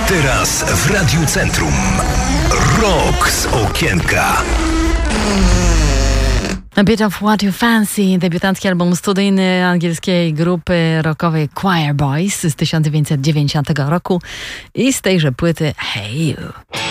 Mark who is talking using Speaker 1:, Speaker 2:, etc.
Speaker 1: Teraz w Radiu Centrum. Rock z okienka.
Speaker 2: A Bit of What You Fancy, debiutancki album studyjny angielskiej grupy rockowej Choir Boys z 1990 roku i z tejże płyty Hey You.